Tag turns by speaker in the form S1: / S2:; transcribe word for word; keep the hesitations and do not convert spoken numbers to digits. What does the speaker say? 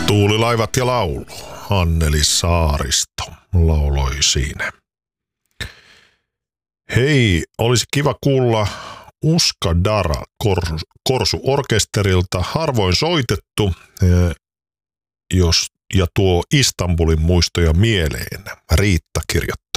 S1: Tuulilaivat ja laulu. Anneli Saaristo lauloi siinä. Hei, olisi kiva kuulla Uska Dara Korsu, Korsu-orkesterilta. Harvoin soitettu, jos, ja tuo Istanbulin muistoja mieleen. Riitta kirjoittaa.